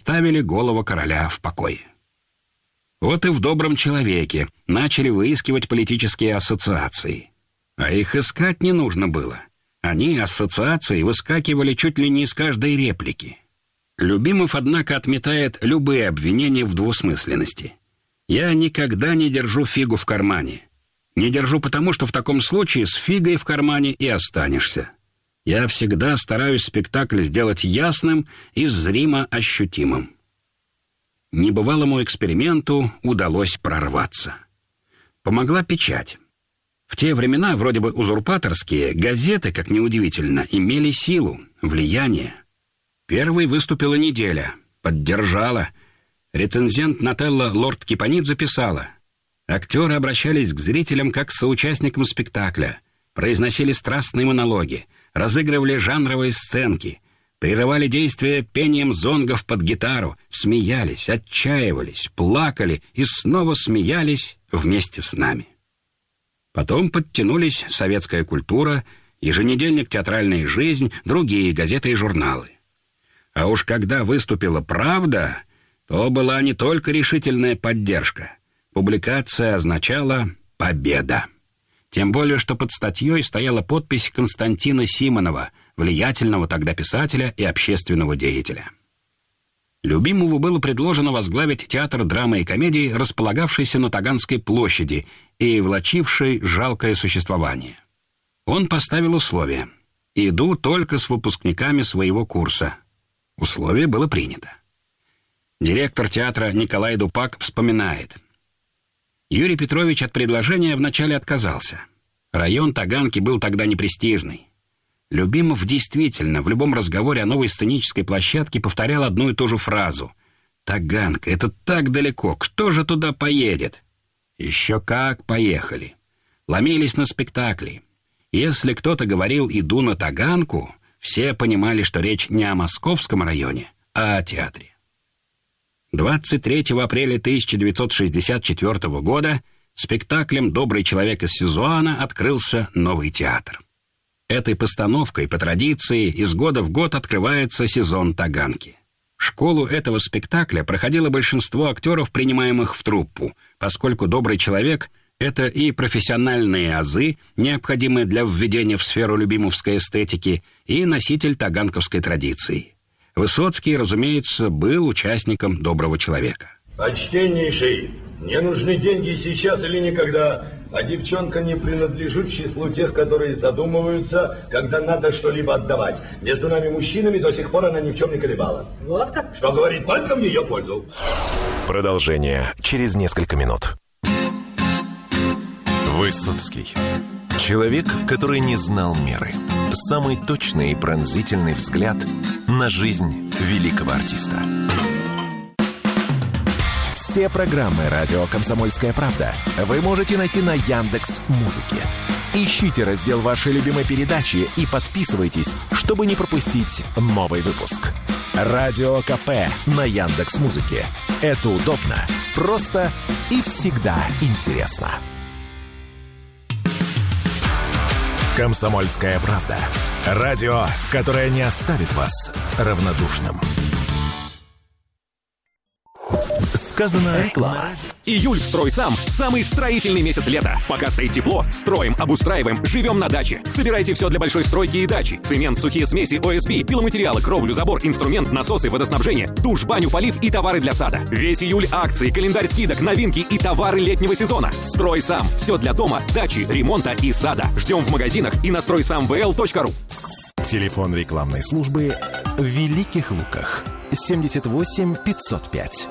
оставили голову короля в покое. Вот и в «Добром человеке» начали выискивать политические ассоциации. А их искать не нужно было. Они, ассоциации, выскакивали чуть ли не из каждой реплики. Любимов, однако, отметает любые обвинения в двусмысленности. «Я никогда не держу фигу в кармане. Не держу потому, что в таком случае с фигой в кармане и останешься. Я всегда стараюсь спектакль сделать ясным и зримо ощутимым». Небывалому эксперименту удалось прорваться. Помогла печать. В те времена, вроде бы узурпаторские, газеты, как неудивительно, имели силу, влияние. Первой выступила «Неделя», поддержала. Рецензент Нателла Лорд Кипанидзе писала: актеры обращались к зрителям как к соучастникам спектакля, произносили страстные монологи, разыгрывали жанровые сценки, прерывали действия пением зонгов под гитару, смеялись, отчаивались, плакали и снова смеялись вместе с нами. Потом подтянулись «Советская культура», еженедельник «Театральная жизнь», другие газеты и журналы. А уж когда выступила «Правда», то была не только решительная поддержка. Публикация означала «победа». Тем более, что под статьей стояла подпись Константина Симонова, влиятельного тогда писателя и общественного деятеля. Любимову было предложено возглавить театр драмы и комедии, располагавшийся на Таганской площади и влачивший жалкое существование. Он поставил условие: «Иду только с выпускниками своего курса». Условие было принято. Директор театра Николай Дупак вспоминает: Юрий Петрович от предложения вначале отказался. Район Таганки был тогда непрестижный. Любимов действительно в любом разговоре о новой сценической площадке повторял одну и ту же фразу: «Таганка, это так далеко, кто же туда поедет?» Еще как поехали. Ломились на спектакли. Если кто-то говорил «иду на Таганку», все понимали, что речь не о московском районе, а о театре. 23 апреля 1964 года спектаклем «Добрый человек из Сизуана» открылся новый театр. Этой постановкой, по традиции, из года в год открывается сезон Таганки. Школу этого спектакля проходило большинство актеров, принимаемых в труппу, поскольку «Добрый человек» — это и профессиональные азы, необходимые для введения в сферу любимовской эстетики, и носитель таганковской традиции. Высоцкий, разумеется, был участником «Доброго человека». Почтеннейший, мне нужны деньги сейчас или никогда, а девчонка не принадлежит к числу тех, которые задумываются, когда надо что-либо отдавать. Между нами, мужчинами, до сих пор она ни в чем не колебалась. Вот как? Что говорит только в ее пользу. Продолжение через несколько минут. Высоцкий. Человек, который не знал меры. Самый точный и пронзительный взгляд на жизнь великого артиста. Все программы «Радио Комсомольская правда» вы можете найти на Яндекс.Музыке. Ищите раздел вашей любимой передачи и подписывайтесь, чтобы не пропустить новый выпуск. Радио КП на Яндекс.Музыке. Это удобно, просто и всегда интересно. «Комсомольская правда». Радио, которое не оставит вас равнодушным. Сказано реклама. Июль в «Стройсам» – самый строительный месяц лета. Пока стоит тепло, строим, обустраиваем, живем на даче. Собирайте все для большой стройки и дачи. Цемент, сухие смеси, ОСБ, пиломатериалы, кровлю, забор, инструмент, насосы, водоснабжение, душ, баню, полив и товары для сада. Весь июль акции, календарь скидок, новинки и товары летнего сезона. «Стройсам» – все для дома, дачи, ремонта и сада. Ждем в магазинах и на стройсамвл.ру. Телефон рекламной службы в Великих Луках. 78 505.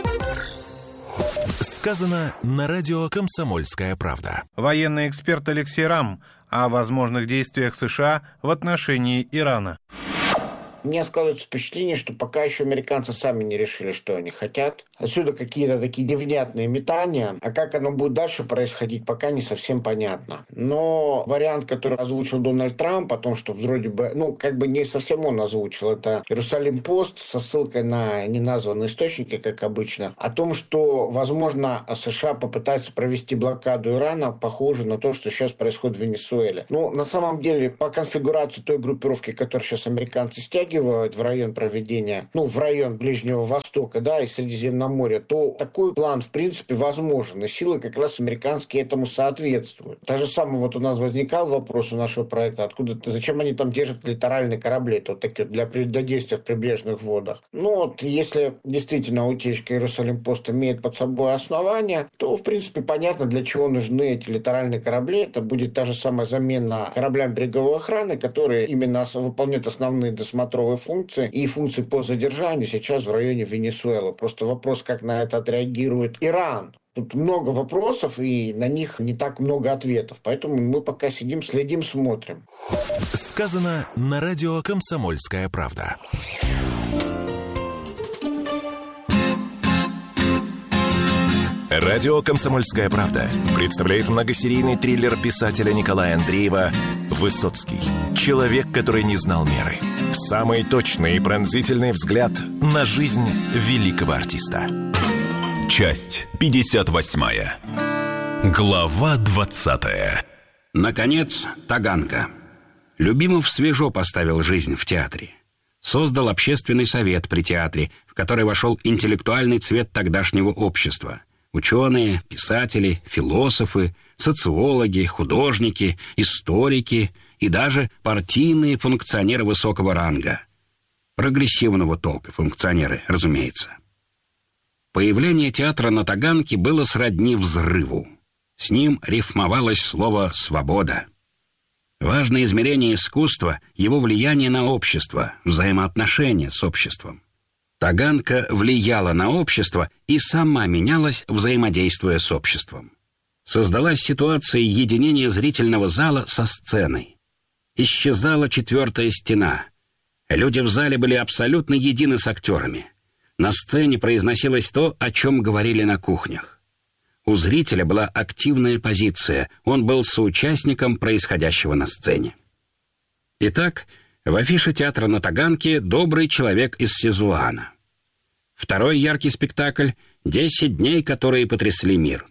Сказано на радио «Комсомольская правда». Военный эксперт Алексей Рам о возможных действиях США в отношении Ирана. Мне складывается впечатление, что пока еще американцы сами не решили, что они хотят. Отсюда какие-то такие невнятные метания. А как оно будет дальше происходить, пока не совсем понятно. Но вариант, который озвучил Дональд Трамп, о том, что вроде бы, не совсем он озвучил, это Иерусалим-Пост со ссылкой на неназванные источники, как обычно, о том, что, возможно, США попытаются провести блокаду Ирана, похоже на то, что сейчас происходит в Венесуэле. На самом деле, по конфигурации той группировки, которую сейчас американцы стягивают, притягивают в район проведения, в район Ближнего Востока, да, и Средиземноморья, то такой план, в принципе, возможен. И силы как раз американские этому соответствуют. Так же самое у нас возникал вопрос у нашего проекта, зачем они там держат литеральные корабли, такие для действия в прибрежных водах. Если действительно утечка Иерусалим-Пост имеет под собой основания, то, в принципе, понятно, для чего нужны эти литеральные корабли. Это будет та же самая замена кораблям береговой охраны, которые именно выполняют основные досмотровые функции и функции по задержанию сейчас в районе Венесуэлы. Просто вопрос, как на это отреагирует Иран. Тут много вопросов, и на них не так много ответов. Поэтому мы пока сидим, следим, смотрим. Сказано на радио «Комсомольская правда». Радио «Комсомольская правда» представляет многосерийный триллер писателя Николая Андреева «Высоцкий. Человек, который не знал меры». Самый точный и пронзительный взгляд на жизнь великого артиста. Часть 58. Глава 20. Наконец, Таганка. Любимов свежо поставил жизнь в театре. Создал общественный совет при театре, в который вошел интеллектуальный цвет тогдашнего общества. Ученые, писатели, философы, социологи, художники, историки и даже партийные функционеры высокого ранга. Прогрессивного толка функционеры, разумеется. Появление театра на Таганке было сродни взрыву. С ним рифмовалось слово «свобода». Важное измерение искусства — его влияние на общество, взаимоотношения с обществом. Таганка влияла на общество и сама менялась, взаимодействуя с обществом. Создалась ситуация единения зрительного зала со сценой. Исчезала четвертая стена. Люди в зале были абсолютно едины с актерами. На сцене произносилось то, о чем говорили на кухнях. У зрителя была активная позиция, он был соучастником происходящего на сцене. Итак, в афише театра на Таганке «Добрый человек из Сизуана». Второй яркий спектакль «10 дней, которые потрясли мир».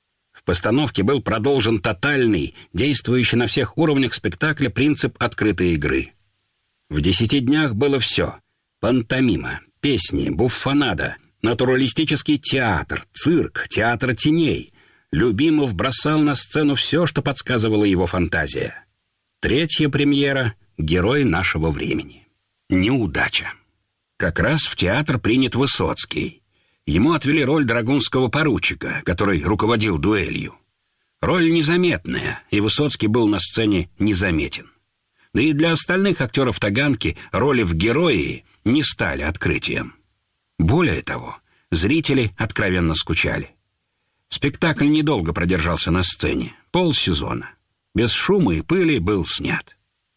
В постановке был продолжен тотальный, действующий на всех уровнях спектакля принцип открытой игры. В 10 днях было все: пантомима, песни, буффонада, натуралистический театр, цирк, театр теней. Любимов бросал на сцену все, что подсказывала его фантазия. Третья премьера — «Герой нашего времени». Неудача. Как раз в театр принят Высоцкий. Ему отвели роль драгунского поручика, который руководил дуэлью. Роль незаметная, и Высоцкий был на сцене незаметен. Да и для остальных актеров Таганки роли в герои не стали открытием. Более того, зрители откровенно скучали. Спектакль недолго продержался на сцене, полсезона. Без шума и пыли был снят.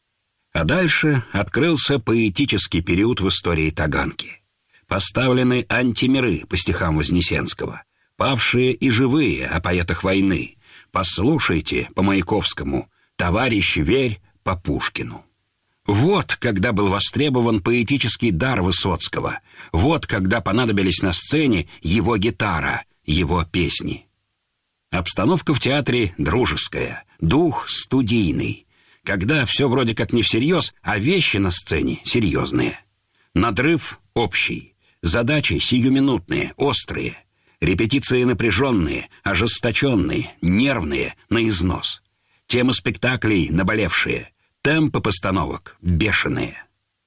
А дальше открылся поэтический период в истории Таганки. Поставлены антимиры по стихам Вознесенского, павшие и живые о поэтах войны. Послушайте по Маяковскому, товарищ, верь по Пушкину. Вот когда был востребован поэтический дар Высоцкого. Вот когда понадобились на сцене его гитара, его песни. Обстановка в театре дружеская, дух студийный. Когда все вроде как не всерьез, а вещи на сцене серьезные. Надрыв общий, задачи сиюминутные, острые, репетиции напряженные, ожесточенные, нервные, на износ. Темы спектаклей наболевшие, темпы постановок бешеные.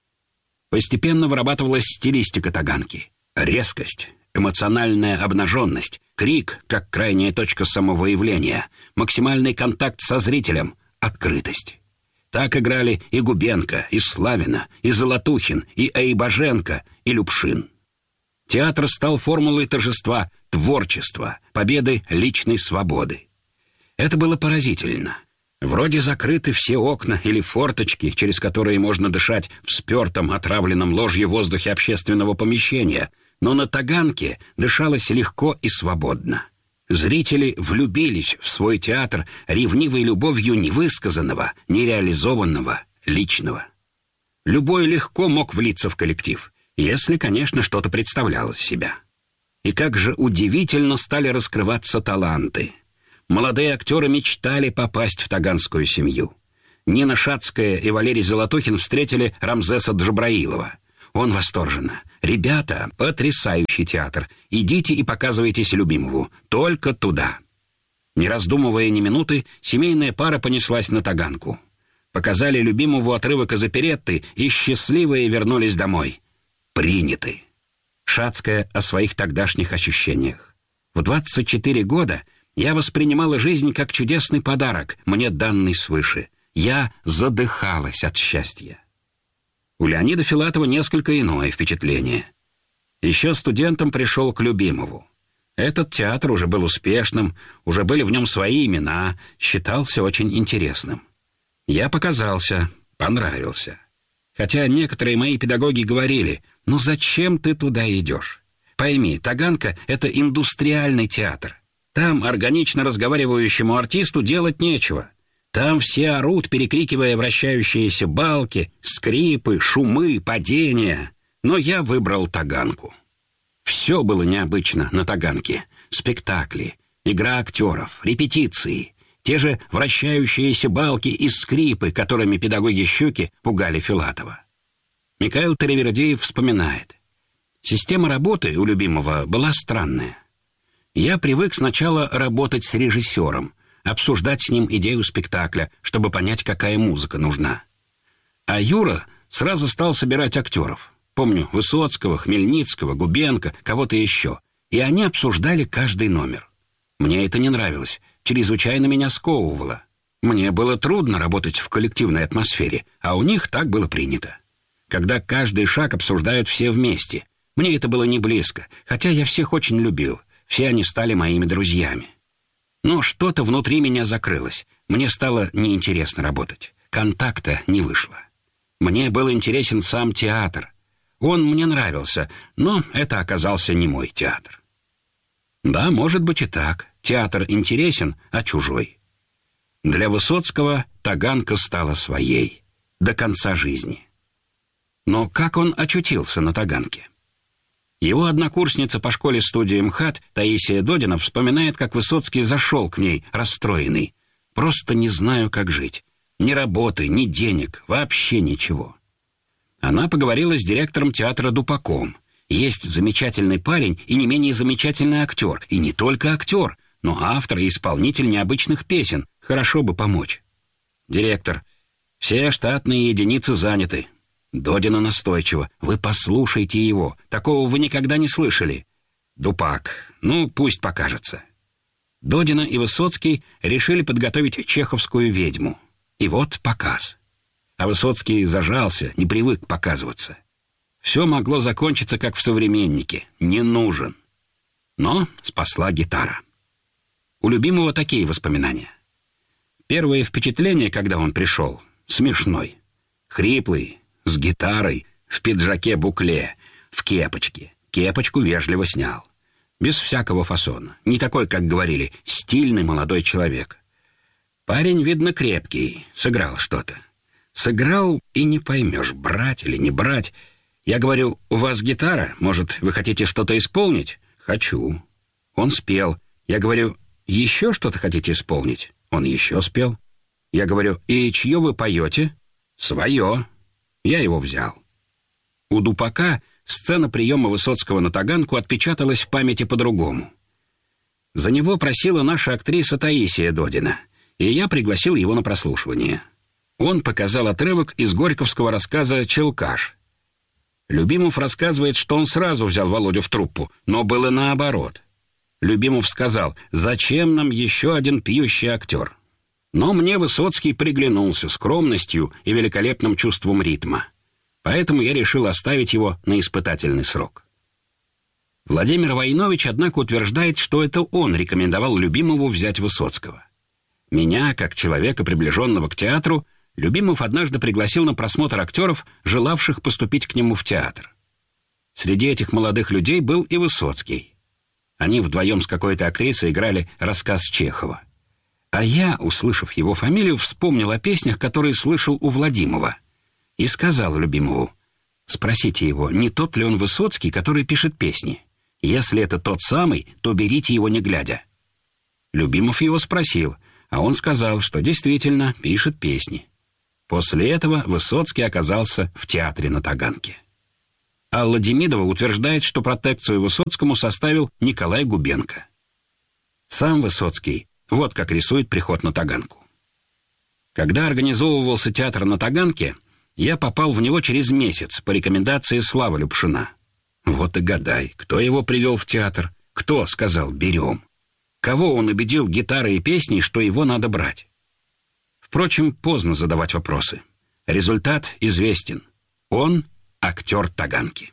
Постепенно вырабатывалась стилистика Таганки. Резкость, эмоциональная обнаженность, крик, как крайняя точка самовыявления, максимальный контакт со зрителем, открытость. Так играли и Губенко, и Славина, и Золотухин, и Айбаженко, и Любшин. Театр стал формулой торжества творчества, победы личной свободы. Это было поразительно. Вроде закрыты все окна или форточки, через которые можно дышать в спертом, отравленном ложью воздухе общественного помещения, но на Таганке дышалось легко и свободно. Зрители влюбились в свой театр ревнивой любовью невысказанного, нереализованного, личного. Любой легко мог влиться в коллектив, если, конечно, что-то представляло из себя. И как же удивительно стали раскрываться таланты. Молодые актеры мечтали попасть в таганскую семью. Нина Шацкая и Валерий Золотухин встретили Рамзеса Джабраилова. Он восторженно: «Ребята, потрясающий театр. Идите и показывайтесь Любимову. Только туда». Не раздумывая ни минуты, семейная пара понеслась на Таганку. Показали Любимову отрывок из оперетты, и счастливые вернулись домой. Приняты. Шацкая о своих тогдашних ощущениях. В 24 года я воспринимала жизнь как чудесный подарок, мне данный свыше. Я задыхалась от счастья. У Леонида Филатова несколько иное впечатление. Еще студентом пришел к Любимову. Этот театр уже был успешным, уже были в нем свои имена, считался очень интересным. Я показался, понравился. Хотя некоторые мои педагоги говорили: «Ну зачем ты туда идешь? Пойми, Таганка — это индустриальный театр. Там органично разговаривающему артисту делать нечего. Там все орут, перекрикивая вращающиеся балки, скрипы, шумы, падения». Но я выбрал Таганку. Все было необычно на Таганке. Спектакли, игра актеров, репетиции, те же вращающиеся балки и скрипы, которыми педагоги Щуки пугали Филатова. Микаэл Таривердиев вспоминает: «Система работы у Любимова была странная. Я привык сначала работать с режиссером, обсуждать с ним идею спектакля, чтобы понять, какая музыка нужна. А Юра сразу стал собирать актеров. Помню Высоцкого, Хмельницкого, Губенко, кого-то еще. И они обсуждали каждый номер. Мне это не нравилось, чрезвычайно меня сковывало. Мне было трудно работать в коллективной атмосфере, а у них так было принято. Когда каждый шаг обсуждают все вместе. Мне это было не близко, хотя я всех очень любил. Все они стали моими друзьями. Но что-то внутри меня закрылось. Мне стало неинтересно работать. Контакта не вышло. Мне был интересен сам театр. Он мне нравился, но это оказался не мой театр. Да, может быть и так. Театр интересен, а чужой. Для Высоцкого Таганка стала своей. До конца жизни. Но как он очутился на Таганке? Его однокурсница по школе-студии МХАТ Таисия Додина вспоминает, как Высоцкий зашел к ней, расстроенный. «Просто не знаю, как жить. Ни работы, ни денег, вообще ничего». Она поговорила с директором театра Дупаком. Есть замечательный парень и не менее замечательный актер. И не только актер, но автор и исполнитель необычных песен. Хорошо бы помочь. Директор: «Все штатные единицы заняты». Додина настойчиво: «Вы послушайте его. Такого вы никогда не слышали». Дупак: «Ну, пусть покажется». Додина и Высоцкий решили подготовить чеховскую «Ведьму». И вот показ. А Высоцкий зажался, не привык показываться. Все могло закончиться, как в «Современнике». Не нужен. Но спасла гитара. У Любимова такие воспоминания. Первое впечатление, когда он пришел, смешной. Хриплый, с гитарой, в пиджаке-букле, в кепочке. Кепочку вежливо снял. Без всякого фасона. Не такой, как говорили, стильный молодой человек. Парень, видно, крепкий, сыграл что-то. Сыграл, и не поймешь, брать или не брать. Я говорю: «У вас гитара? Может, вы хотите что-то исполнить?» «Хочу». Он спел. Я говорю: «Еще что-то хотите исполнить?» Он еще спел. Я говорю: «И чье вы поете?» «Свое». Я его взял. У Дупака сцена приема Высоцкого на Таганку отпечаталась в памяти по-другому. За него просила наша актриса Таисия Додина, и я пригласил его на прослушивание. Он показал отрывок из горьковского рассказа «Челкаш». Любимов рассказывает, что он сразу взял Володю в труппу, но было наоборот. Любимов сказал: «Зачем нам еще один пьющий актер?» Но мне Высоцкий приглянулся скромностью и великолепным чувством ритма. Поэтому я решил оставить его на испытательный срок. Владимир Войнович, однако, утверждает, что это он рекомендовал Любимову взять Высоцкого. Меня, как человека, приближенного к театру, Любимов однажды пригласил на просмотр актеров, желавших поступить к нему в театр. Среди этих молодых людей был и Высоцкий. Они вдвоем с какой-то актрисой играли рассказ Чехова. А я, услышав его фамилию, вспомнил о песнях, которые слышал у Владимова. И сказал Любимову: «Спросите его, не тот ли он Высоцкий, который пишет песни? Если это тот самый, то берите его не глядя». Любимов его спросил, а он сказал, что действительно пишет песни. После этого Высоцкий оказался в театре на Таганке. Алла Демидова утверждает, что протекцию Высоцкому составил Николай Губенко. Сам Высоцкий вот как рисует приход на Таганку. Когда организовывался театр на Таганке, я попал в него через месяц по рекомендации Славы Любшина. Вот и гадай, кто его привел в театр, кто сказал «берем», кого он убедил гитарой и песней, что его надо брать. Впрочем, поздно задавать вопросы. Результат известен. Он — актер Таганки.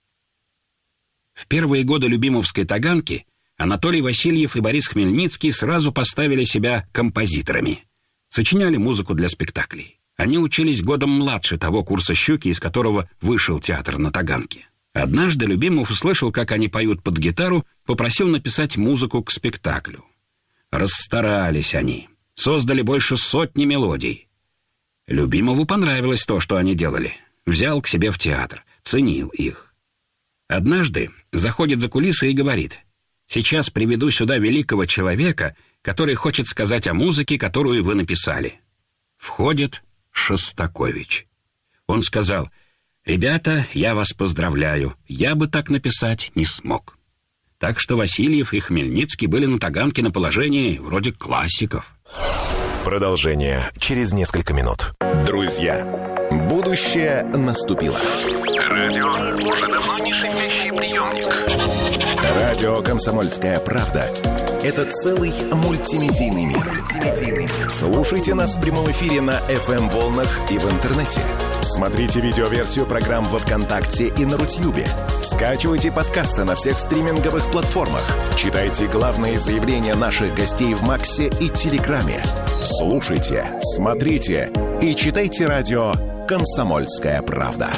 В первые годы Любимовской Таганки Анатолий Васильев и Борис Хмельницкий сразу поставили себя композиторами. Сочиняли музыку для спектаклей. Они учились годом младше того курса «Щуки», из которого вышел театр на Таганке. Однажды Любимов услышал, как они поют под гитару, попросил написать музыку к спектаклю. Расстарались они. Создали больше 100 мелодий. Любимову понравилось то, что они делали. Взял к себе в театр, ценил их. Однажды заходит за кулисы и говорит: «Сейчас приведу сюда великого человека, который хочет сказать о музыке, которую вы написали». Входит Шостакович. Он сказал: «Ребята, я вас поздравляю, я бы так написать не смог». Так что Васильев и Хмельницкий были на Таганке на положении вроде классиков. Продолжение через несколько минут. Друзья, будущее наступило. Радио уже давно не шипящий приемник. Радио «Комсомольская правда» — это целый мультимедийный мир. Слушайте нас в прямом эфире на FM-волнах и в интернете. Смотрите видеоверсию программ во ВКонтакте и на Рутьюбе. Скачивайте подкасты на всех стриминговых платформах. Читайте главные заявления наших гостей в Максе и Телеграме. Слушайте, смотрите и читайте радио «Комсомольская правда».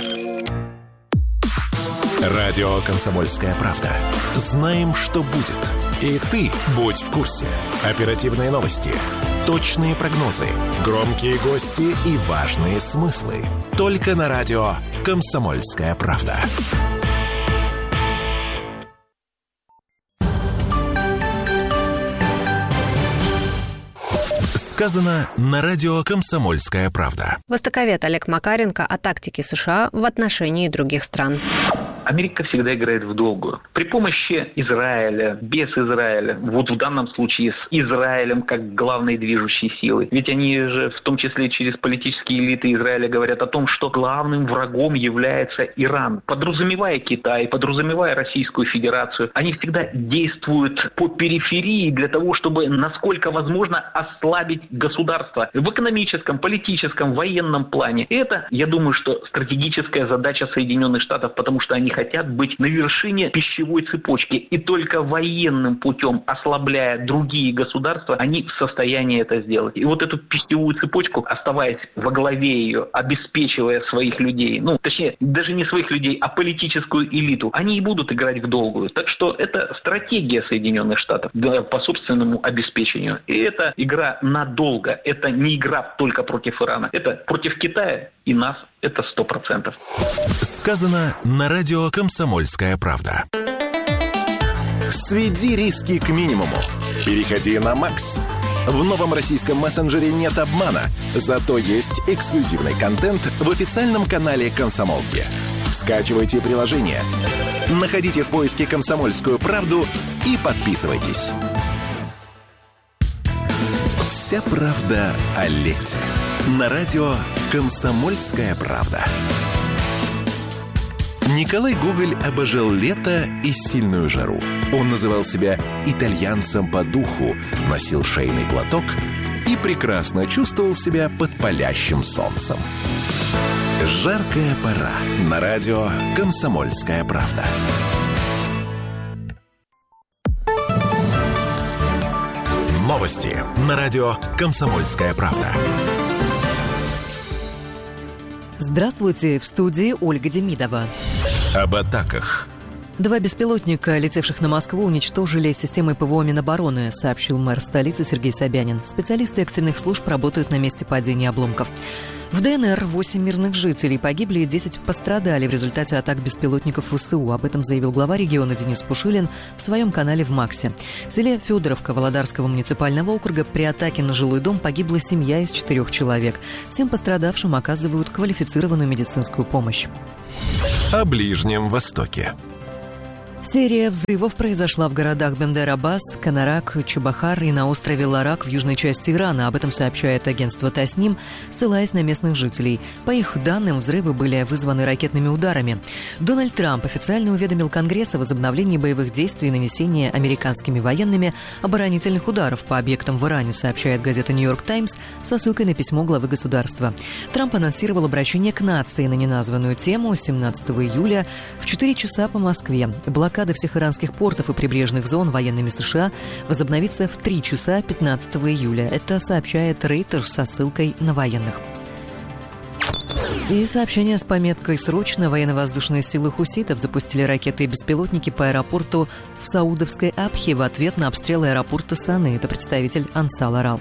Радио «Комсомольская правда». Знаем, что будет. И ты будь в курсе. Оперативные новости, точные прогнозы, громкие гости и важные смыслы. Только на радио «Комсомольская правда». Сказано на радио «Комсомольская правда». Востоковед Олег Макаренко о тактике США в отношении других стран. Америка всегда играет в долгую. При помощи Израиля, без Израиля, вот в данном случае с Израилем как главной движущей силой. Ведь они же, в том числе через политические элиты Израиля, говорят о том, что главным врагом является Иран. Подразумевая Китай, подразумевая Российскую Федерацию, они всегда действуют по периферии для того, чтобы, насколько возможно, ослабить государство в экономическом, политическом, военном плане. И это, я думаю, что стратегическая задача Соединенных Штатов, потому что они хотят быть на вершине пищевой цепочки. И только военным путем, ослабляя другие государства, они в состоянии это сделать. И вот эту пищевую цепочку, оставаясь во главе ее, обеспечивая своих людей, точнее, даже не своих людей, а политическую элиту, они и будут играть в долгую. Так что это стратегия Соединенных Штатов по собственному обеспечению. И это игра надолго. Это не игра только против Ирана. Это против Китая и нас. Это 100%. Сказано на радио «Комсомольская правда». Сведи риски к минимуму. Переходи на Макс. В новом российском мессенджере нет обмана, зато есть эксклюзивный контент в официальном канале «Комсомолки». Скачивайте приложение, находите в поиске «Комсомольскую правду» и подписывайтесь. Вся правда о лете. На радио «Комсомольская правда». Николай Гоголь обожал лето и сильную жару. Он называл себя итальянцем по духу, носил шейный платок и прекрасно чувствовал себя под палящим солнцем. Жаркая пора. На радио «Комсомольская правда». Новости на радио «Комсомольская правда». Здравствуйте, в студии Ольга Демидова. Об атаках, 2 беспилотника, летевших на Москву, уничтожили системой ПВО Минобороны, сообщил мэр столицы Сергей Собянин. Специалисты экстренных служб работают на месте падения обломков. В ДНР 8 мирных жителей погибли и 10 пострадали в результате атак беспилотников ВСУ. Об этом заявил глава региона Денис Пушилин в своем канале в Максе. В селе Федоровка Володарского муниципального округа при атаке на жилой дом погибла семья из 4 человек. Всем пострадавшим оказывают квалифицированную медицинскую помощь. О Ближнем Востоке. Серия взрывов произошла в городах Бендер-Аббас, Канарак, Чабахар и на острове Ларак в южной части Ирана. Об этом сообщает агентство Тасним, ссылаясь на местных жителей. По их данным, взрывы были вызваны ракетными ударами. Дональд Трамп официально уведомил Конгресс о возобновлении боевых действий и нанесении американскими военными оборонительных ударов по объектам в Иране, сообщает газета «Нью-Йорк Таймс» со ссылкой на письмо главы государства. Трамп анонсировал обращение к нации на неназванную тему 17 июля в 4 часа по Москве. Блокада всех иранских портов и прибрежных зон военными США возобновится в 3 часа 15 июля. Это сообщает Reuters со ссылкой на военных. И сообщение с пометкой «Срочно». Военно-воздушные силы хуситов запустили ракеты и беспилотники по аэропорту в Саудовской Абхе в ответ на обстрел аэропорта Саны. Это представитель Ансал Арал.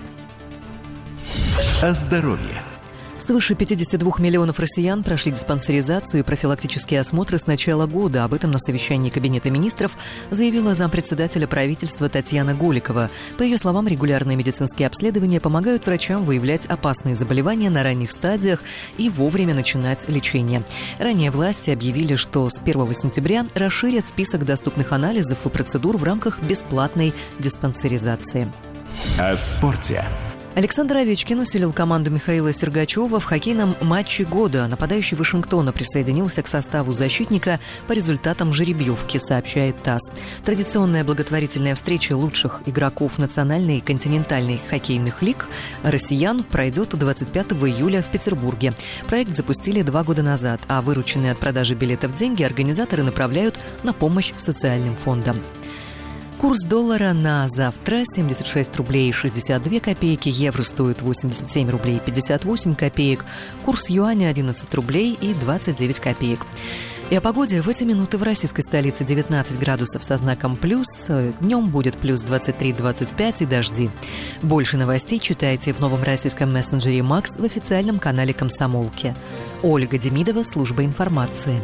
О здоровье. Свыше 52 миллионов россиян прошли диспансеризацию и профилактические осмотры с начала года. Об этом на совещании Кабинета министров заявила зампредседателя правительства Татьяна Голикова. По ее словам, регулярные медицинские обследования помогают врачам выявлять опасные заболевания на ранних стадиях и вовремя начинать лечение. Ранее власти объявили, что с 1 сентября расширят список доступных анализов и процедур в рамках бесплатной диспансеризации. О спорте. Александр Овечкин усилил команду Михаила Сергачева в хоккейном матче года. Нападающий Вашингтона присоединился к составу защитника по результатам жеребьевки, сообщает ТАСС. Традиционная благотворительная встреча лучших игроков национальной и континентальной хоккейных лиг россиян пройдет 25 июля в Петербурге. Проект запустили 2 года назад, а вырученные от продажи билетов деньги организаторы направляют на помощь социальным фондам. Курс доллара на завтра 76 рублей 62 копейки, евро стоит 87 рублей 58 копеек, курс юаня 11 рублей и 29 копеек. И о погоде. В эти минуты в российской столице 19 градусов со знаком плюс, днем будет плюс 23-25 и дожди. Больше новостей читайте в новом российском мессенджере «Макс» в официальном канале «Комсомолки». Ольга Демидова, служба информации.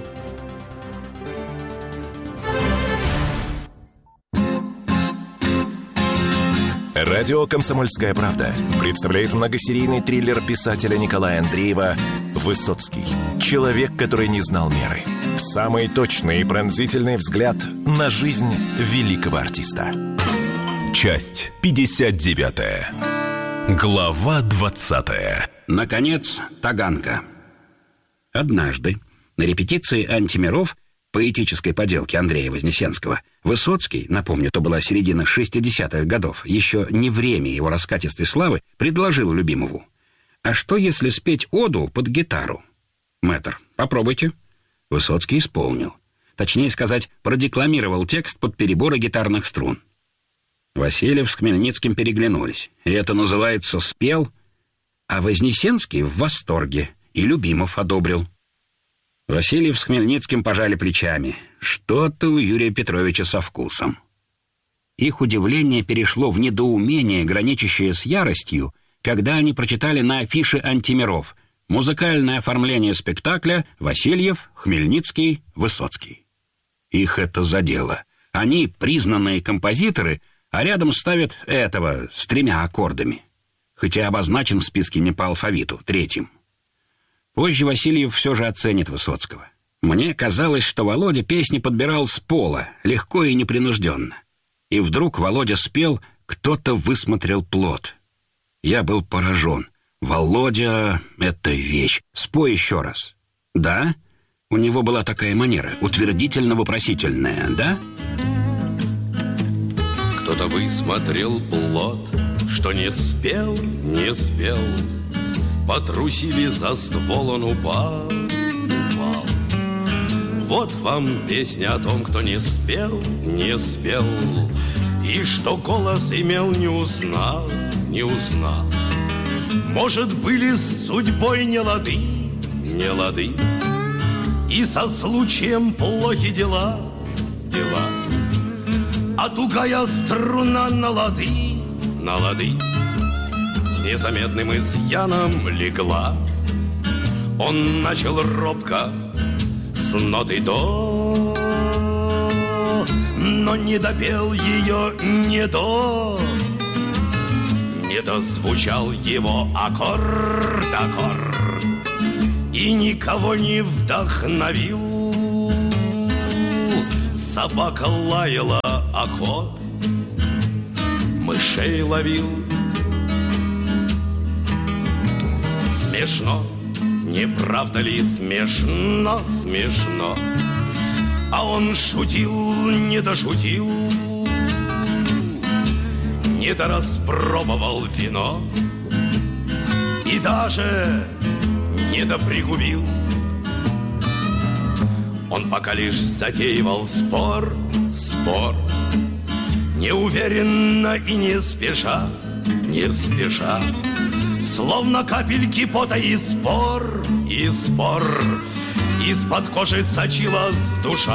Радио «Комсомольская правда» представляет многосерийный триллер писателя Николая Андреева «Высоцкий. Человек, который не знал меры». Самый точный и пронзительный взгляд на жизнь великого артиста. Часть 59. Глава 20. Наконец, Таганка. Однажды на репетиции «Антимиров» поэтической поделки Андрея Вознесенского Высоцкий, напомню, то была середина 60-х годов, еще не время его раскатистой славы, предложил любимому: «А что, если спеть оду под гитару?» «Мэтр, попробуйте». Высоцкий исполнил. Точнее сказать, продекламировал текст под переборы гитарных струн. Васильев с Хмельницким переглянулись. И это называется «спел», а Вознесенский в восторге, и Любимов одобрил. Васильев с Хмельницким пожали плечами. Что-то у Юрия Петровича со вкусом. Их удивление перешло в недоумение, граничащее с яростью, когда они прочитали на афише «Антимиров» музыкальное оформление спектакля «Васильев, Хмельницкий, Высоцкий». Их это задело. Они признанные композиторы, а рядом ставят этого с 3 аккордами. Хотя обозначен в списке не по алфавиту, 3-м. Позже Васильев все же оценит Высоцкого. Мне казалось, что Володя песни подбирал с пола, легко и непринужденно. И вдруг Володя спел «Кто-то высмотрел плод». Я был поражен. Володя — это вещь. Спой еще раз. Да? У него была такая манера, утвердительно-вопросительная, да? Кто-то высмотрел плод, что не спел, не спел. Потрусили за ствол, он упал. Вот вам песня о том, кто не спел, не спел. И что голос имел, не узнал, не узнал. Может, были с судьбой не лады, не лады. И со случаем плохи дела, дела. А тугая струна на лады с незаметным изъяном легла. Он начал робко с ноты до, но не допел ее не дозвучал его аккорд, и никого не вдохновил. Собака лаяла, а кот мышей ловил. Смешно, не правда ли смешно, смешно? А он шутил, не дошутил, не дораспробовал вино и даже не допригубил. Он пока лишь затеивал спор, неуверенно и не спеша, словно капельки пота и спор, из-под кожи сочилась душа.